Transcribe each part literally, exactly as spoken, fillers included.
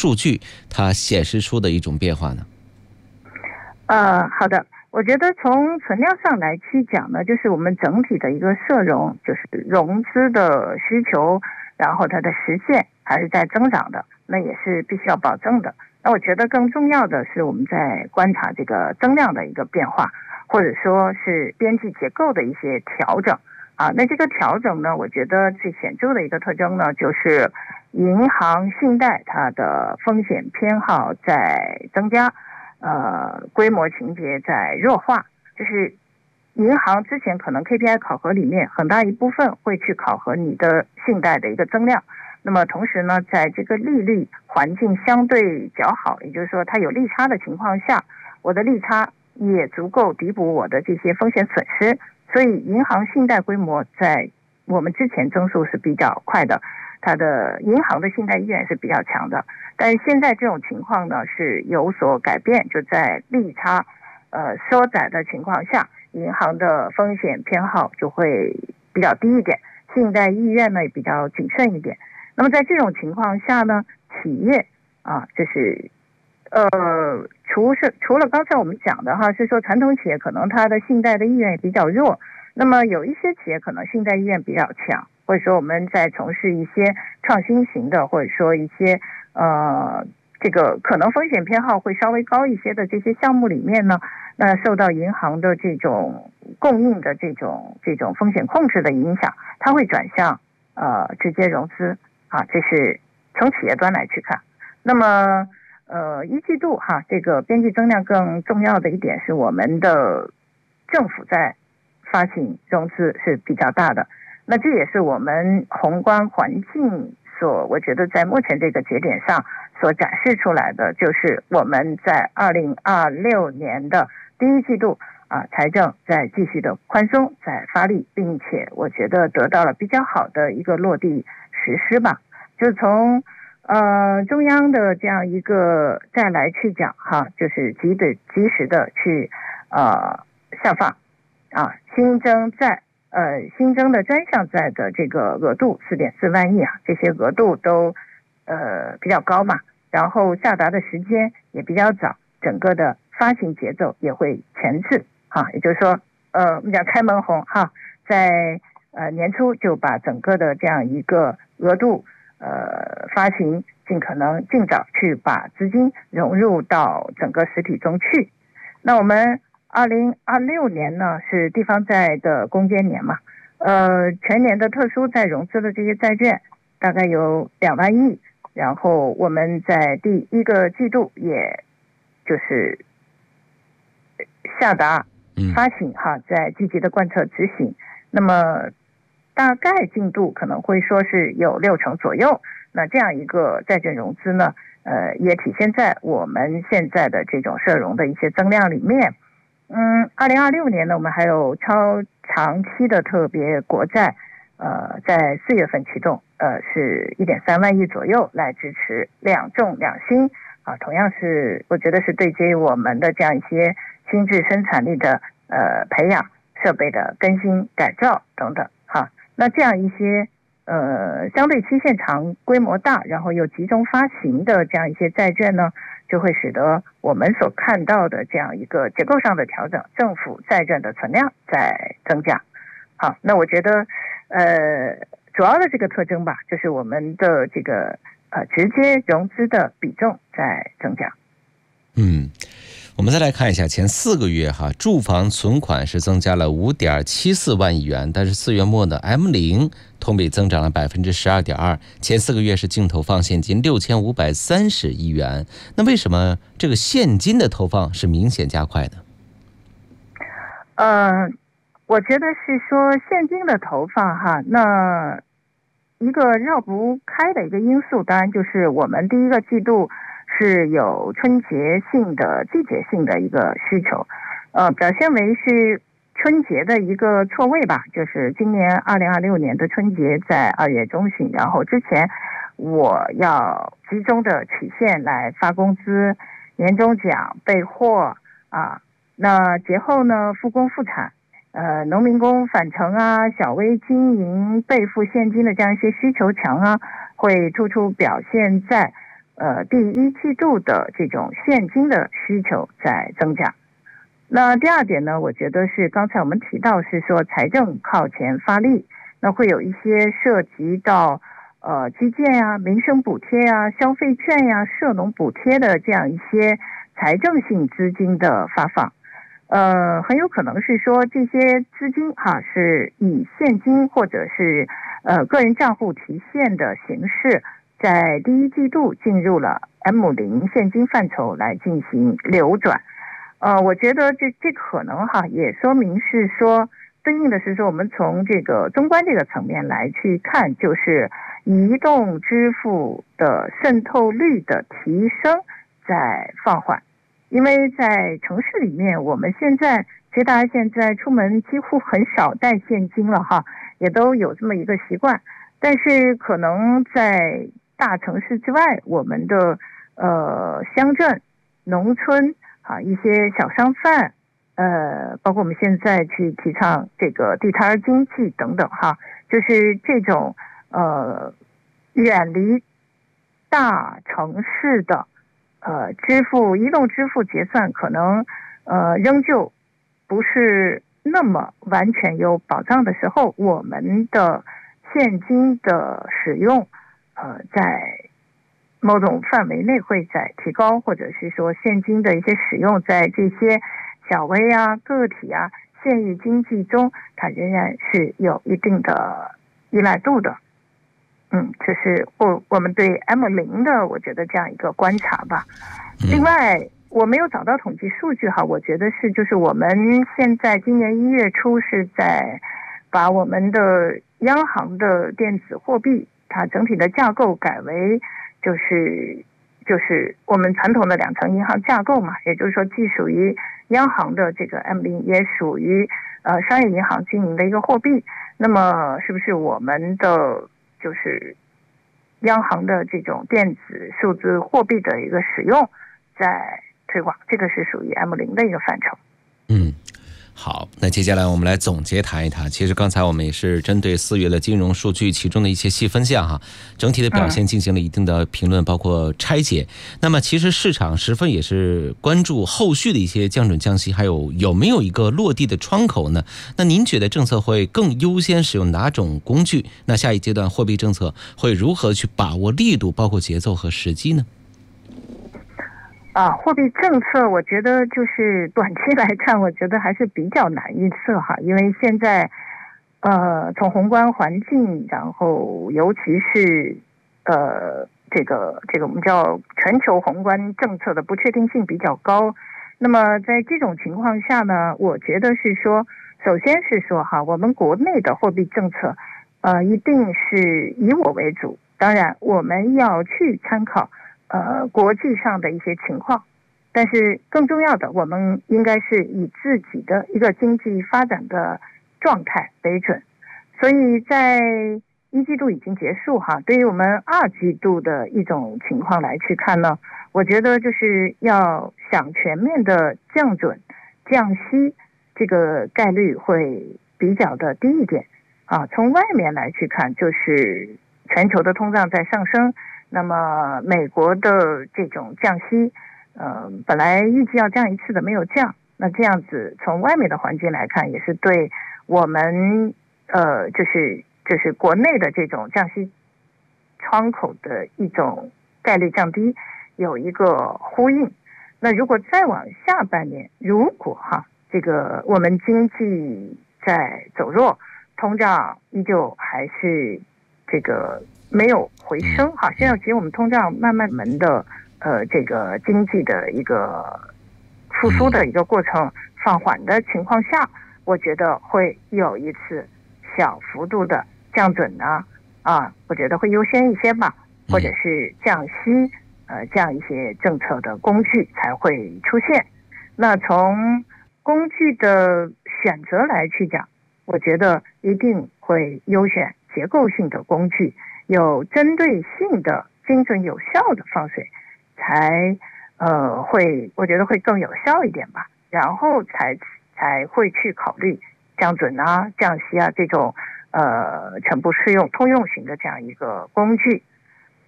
数据它显示出的一种变化呢？ 呃，好的，我觉得从存量上来去讲呢，就是我们整体的一个社融，就是融资的需求，然后它的实现还是在增长的，那也是必须要保证的。那我觉得更重要的是我们在观察这个增量的一个变化，或者说是边际结构的一些调整啊。那这个调整呢，我觉得最显著的一个特征呢，就是银行信贷它的风险偏好在增加，呃，规模情节在弱化。就是银行之前可能 K P I 考核里面很大一部分会去考核你的信贷的一个增量，那么同时呢，在这个利率环境相对较好，也就是说它有利差的情况下，我的利差也足够抵补我的这些风险损失，所以银行信贷规模在我们之前增速是比较快的，它的银行的信贷意愿是比较强的。但是现在这种情况呢是有所改变，就在利差呃缩窄的情况下，银行的风险偏好就会比较低一点，信贷意愿呢也比较谨慎一点。那么在这种情况下呢，企业啊，就是呃，除是除了刚才我们讲的哈，是说传统企业可能它的信贷的意愿也比较弱，那么有一些企业可能信贷意愿比较强，或者说我们在从事一些创新型的，或者说一些呃这个可能风险偏好会稍微高一些的这些项目里面呢，那受到银行的这种供应的这种这种风险控制的影响，它会转向呃直接融资啊，这是从企业端来去看。那么呃一季度哈，这个边际增量更重要的一点是我们的政府在发行融资是比较大的，那这也是我们宏观环境所我觉得在目前这个节点上所展示出来的，就是我们在二零二六年的第一季度啊，财政在继续的宽松在发力，并且我觉得得到了比较好的一个落地实施吧。就从呃中央的这样一个再来去讲哈，就是及的及时的去呃下放啊，新增债呃新增的专项债的这个额度 四点四万亿啊，这些额度都呃比较高嘛，然后下达的时间也比较早，整个的发行节奏也会前置哈，也就是说呃我们讲开门红哈，在呃年初就把整个的这样一个额度呃发行尽可能尽早去把资金融入到整个实体中去。那我们二零二六年呢是地方债的攻坚年嘛，呃全年的特殊债融资的这些债券大概有两万亿，然后我们在第一个季度也就是下达发行哈，在积极的贯彻执行，那么大概进度可能会说是有六成左右。那这样一个债券融资呢，呃，也体现在我们现在的这种社融的一些增量里面。嗯，二零二六年呢，我们还有超长期的特别国债，呃，在四月份启动，呃，是一点三万亿左右来支持两重两新啊，同样是我觉得是对接于我们的这样一些新质生产力的呃培养、设备的更新改造等等哈。那这样一些呃相对期限长、规模大，然后又集中发行的这样一些债券呢，就会使得我们所看到的这样一个结构上的调整，政府债券的存量在增加。好，那我觉得呃主要的这个特征吧，就是我们的这个呃直接融资的比重在增加。 嗯，我们再来看一下前四个月哈，住房存款是增加了五点七四万亿元，但是四月末呢 M 零 同比增长了百分之十二点二，前四个月是净投放现金六千五百三十亿元。那为什么这个现金的投放是明显加快呢？ 呃，我觉得是说现金的投放哈，那一个绕不开的一个因素，当然就是我们第一个季度是有春节性的季节性的一个需求，呃，表现为是春节的一个错位吧，就是今年二零二六年的春节在二月中旬，然后之前我要集中的体现来发工资、年终奖、备货啊，那节后呢复工复产，呃，农民工返程啊，小微经营备付现金的这样一些需求强啊，会突出表现在呃第一季度的这种现金的需求在增加。那第二点呢，我觉得是刚才我们提到是说财政靠前发力，那会有一些涉及到呃基建呀、民生补贴呀、消费券呀、社农补贴的这样一些财政性资金的发放。呃，很有可能是说这些资金哈是以现金或者是呃个人账户提现的形式，在第一季度进入了 M 零 现金范畴来进行流转。呃，我觉得这这可能哈也说明是说对应的是说我们从这个中观这个层面来去看，就是移动支付的渗透率的提升在放缓。因为在城市里面，我们现在其实大家现在出门几乎很少带现金了哈，也都有这么一个习惯。但是可能在大城市之外，我们的呃乡镇、农村啊，一些小商贩，呃，包括我们现在去提倡这个地摊经济等等哈，就是这种呃远离大城市的。呃，支付移动支付结算可能呃仍旧不是那么完全有保障的时候，我们的现金的使用呃在某种范围内会在提高，或者是说现金的一些使用在这些小微啊、个体啊、县域经济中，它仍然是有一定的依赖度的。嗯，这是我我们对 M 零 的我觉得这样一个观察吧。另外我没有找到统计数据哈，我觉得是就是我们现在今年一月初是在把我们的央行的电子货币它整体的架构改为就是就是我们传统的两层银行架构嘛，也就是说既属于央行的这个 M 零，也属于呃商业银行经营的一个货币。那么是不是我们的就是央行的这种电子数字货币的一个使用在推广，这个是属于 M 零 的一个范畴。 嗯，好，那接下来我们来总结谈一谈。其实刚才我们也是针对四月的金融数据其中的一些细分项哈，整体的表现进行了一定的评论，包括拆解。那么其实市场十分也是关注后续的一些降准降息，还有有没有一个落地的窗口呢？那您觉得政策会更优先使用哪种工具？那下一阶段货币政策会如何去把握力度，包括节奏和时机呢？ 啊，货币政策我觉得就是短期来看，我觉得还是比较难预测哈，因为现在呃从宏观环境，然后尤其是呃这个这个我们叫全球宏观政策的不确定性比较高。那么在这种情况下呢，我觉得是说，首先是说哈，我们国内的货币政策呃一定是以我为主，当然我们要去参考呃，国际上的一些情况，但是更重要的，我们应该是以自己的一个经济发展的状态为准。所以在一季度已经结束哈，对于我们二季度的一种情况来去看呢，我觉得就是要想全面的降准、降息，这个概率会比较的低一点啊。从外面来去看，就是全球的通胀在上升。那么美国的这种降息，呃，本来预计要降一次的没有降，那这样子从外面的环境来看，也是对我们呃，就是就是国内的这种降息窗口的一种概率降低有一个呼应。那如果再往下半年，如果哈这个我们经济在走弱，通胀依旧还是这个没有回升哈，现在其实我们通胀慢慢慢的呃这个经济的一个复苏的一个过程放缓的情况下，我觉得会有一次小幅度的降准呢啊，我觉得会优先一些吧，或者是降息呃这样一些政策的工具才会出现。那从工具的选择来去讲，我觉得一定会优选结构性的工具，有针对性的精准有效的放水，才呃会我觉得会更有效一点吧，然后才才会去考虑降准啊、降息啊这种呃全部适用通用型的这样一个工具。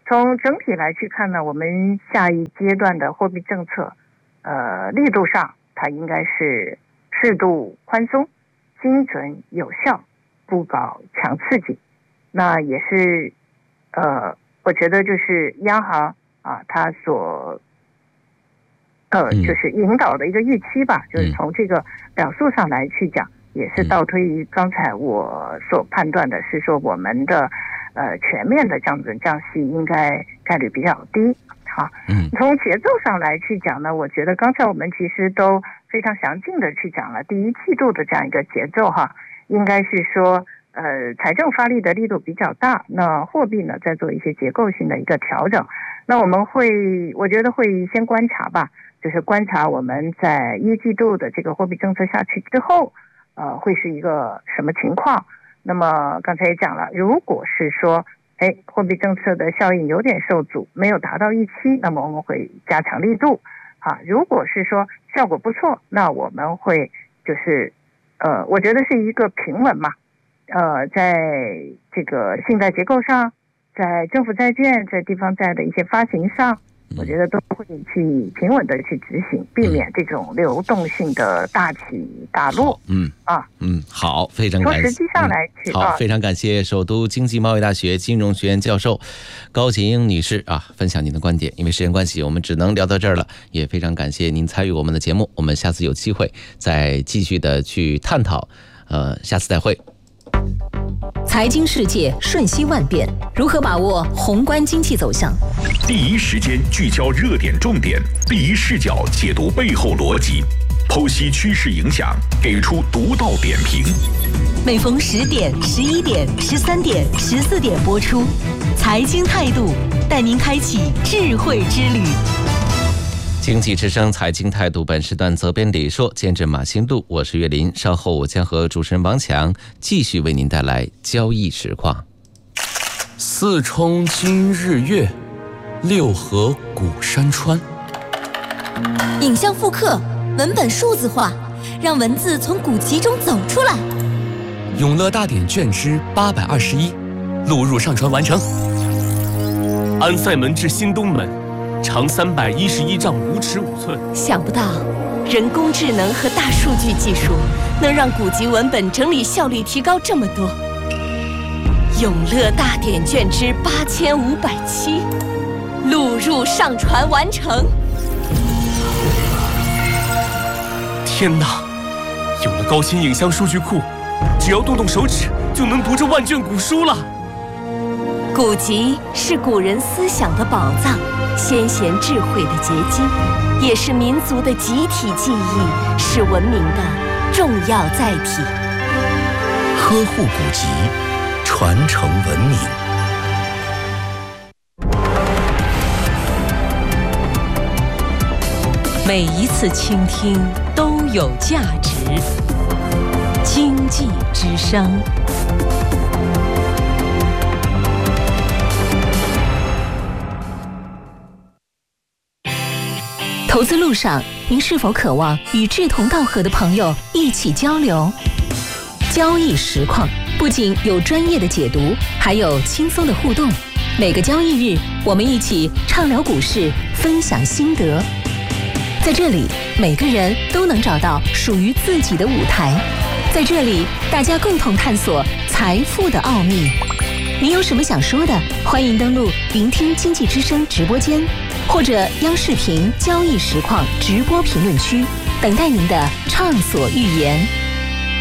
从整体来去看呢，我们下一阶段的货币政策，呃，力度上它应该是适度宽松、精准有效，不搞强刺激。那也是，呃，我觉得就是央行啊，它所呃，就是引导的一个预期吧，嗯、就是从这个表述上来去讲，也是倒推于刚才我所判断的是说我们的。呃，全面的降准降息应该概率比较低。好，嗯，从节奏上来去讲呢，我觉得刚才我们其实都非常详尽的去讲了第一季度的这样一个节奏哈，应该是说，呃，财政发力的力度比较大，那货币呢在做一些结构性的一个调整。那我们会，我觉得会先观察吧，就是观察我们在一季度的这个货币政策下去之后，呃，会是一个什么情况。那么刚才也讲了，如果是说，哎，货币政策的效应有点受阻，没有达到预期，那么我们会加强力度。啊，如果是说效果不错，那我们会就是，呃，我觉得是一个平稳嘛。呃，在这个信贷结构上，在政府债券、在地方债的一些发行上，我觉得都会去平稳的去执行，避免这种流动性的大起大落。 嗯啊，嗯，好，非常感谢。 从实际上来去， 嗯、好、啊，非常感谢首都经济贸易大学金融学院教授高洁英女士啊，分享您的观点。因为时间关系，我们只能聊到这儿了。也非常感谢您参与我们的节目，我们下次有机会再继续的去探讨。呃，下次再会。 财经世界瞬息万变，如何把握宏观经济走向？ 第一时间聚焦热点重点，第一视角解读背后逻辑，剖析趋势影响，给出独到点评。 每逢十点、十一点、十三点、十四点播出，财经态度带您开启智慧之旅。 经济之声财经态度本时段责编李硕，监制马新度，我是岳林。稍后我将和主持人王强继续为您带来交易实况。 四冲今日月，六合古山川。 影像复刻，文本数字化，让文字从古籍中走出来。 永乐大典卷之八百二十一，录入上传完成。安塞门至新东门。长三百一十一丈五尺五寸， 想不到人工智能和大数据技术能让古籍文本整理效率提高这么多。永乐大典卷之八千五百七，录入上传完成。 天哪！有了高清影像数据库，只要动动手指就能读这万卷古书了。 古籍是古人思想的宝藏。先贤智慧的结晶，也是民族的集体记忆，是文明的重要载体。 呵护古籍，传承文明。 每一次倾听都有价值。经济之声。投资路上，您是否渴望与志同道合的朋友一起交流？交易实况不仅有专业的解读，还有轻松的互动。每个交易日，我们一起畅聊股市，分享心得。在这里，每个人都能找到属于自己的舞台。在这里，大家共同探索财富的奥秘。您有什么想说的？欢迎登录聆听经济之声直播间，或者央视频交易实况直播评论区，等待您的畅所欲言。